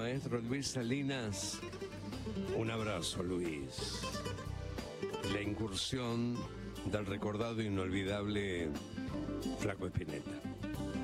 maestro Luis Salinas. Un abrazo, Luis. La incursión del recordado e inolvidable Flaco Espineta.